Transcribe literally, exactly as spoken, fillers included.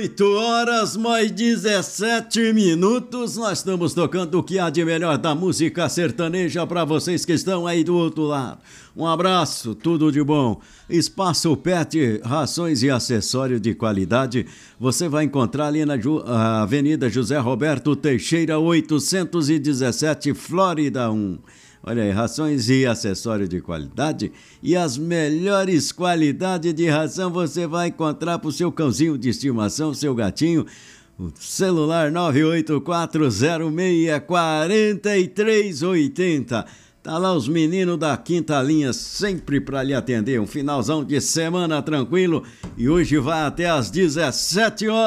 oito horas mais dezessete minutos, nós estamos tocando o que há de melhor da música sertaneja para vocês que estão aí do outro lado. Um abraço, tudo de bom. Espaço Pet, rações e acessório de qualidade, você vai encontrar ali na Ju, Avenida José Roberto Teixeira, oitocentos e dezessete, Flórida um. Olha aí, rações e acessório de qualidade e as melhores qualidades de ração você vai encontrar para o seu cãozinho de estimação, seu gatinho. O celular nove oito quatro zero seis quatro três oito zero. Tá lá os meninos da quinta linha sempre para lhe atender. Um finalzão de semana tranquilo e hoje vai até às dezessete horas.